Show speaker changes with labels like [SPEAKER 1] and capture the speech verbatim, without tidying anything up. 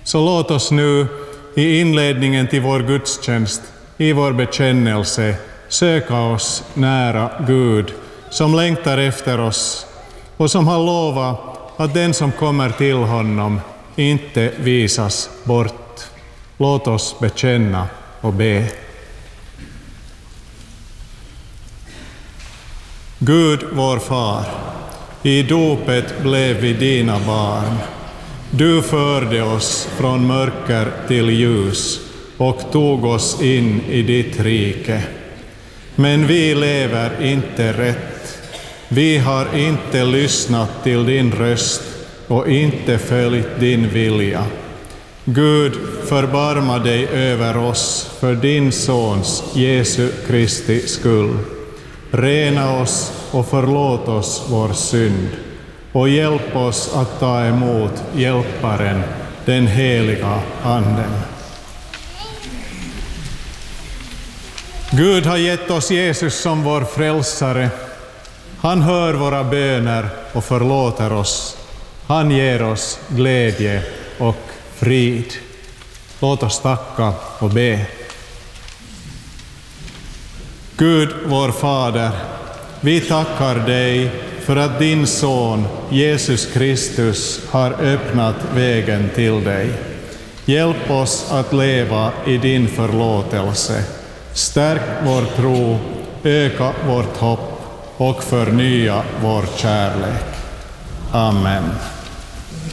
[SPEAKER 1] Så låt oss nu i inledningen till vår gudstjänst, i vår bekännelse, söka oss nära Gud som längtar efter oss och som har lovat att den som kommer till honom inte visas bort. Låt oss bekänna och be. Gud vår far, i dopet blev vi dina barn. Du förde oss från mörker till ljus och tog oss in i ditt rike. Men vi lever inte rätt. Vi har inte lyssnat till din röst och inte följt din vilja. Gud, förbarma dig över oss för din sons Jesu Kristi skull. Rena oss och förlåt oss vår synd och hjälp oss att ta emot hjälparen, den heliga Anden. Gud har gett oss Jesus som vår frälsare. Han hör våra böner och förlåter oss. Han ger oss glädje och frid. Låt oss tacka och be. Gud, vår Fader, vi tackar dig för att din son Jesus Kristus har öppnat vägen till dig. Hjälp oss att leva i din förlåtelse. Stärk vår tro, öka vårt hopp och förnya vår kärlek. Amen.